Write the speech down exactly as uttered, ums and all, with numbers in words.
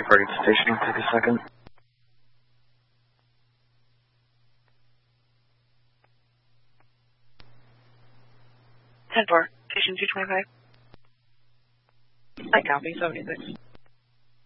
departing station. Take a second. ten four, station two twenty-five. I copy, seventy-six.